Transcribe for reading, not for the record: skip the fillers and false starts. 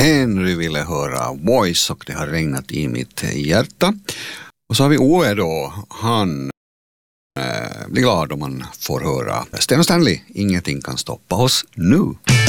Henry ville höra Voice och det har regnat i mitt hjärta. Och så har vi Oe då, han blir glad om man får höra Sten och Stanley, ingenting kan stoppa oss nu.